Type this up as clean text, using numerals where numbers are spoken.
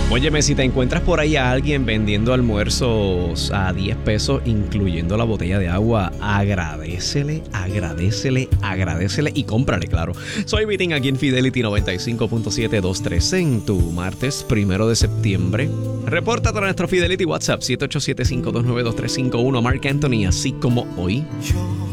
Óyeme, si te encuentras por ahí a alguien vendiendo almuerzos a 10 pesos, incluyendo la botella de agua, agradécele y cómprale, claro. Soy Vitín aquí en Fidelity 95.723 en tu martes 1 de septiembre. Repórtate a nuestro Fidelity WhatsApp 787-529-2351, Marc Anthony, así como hoy.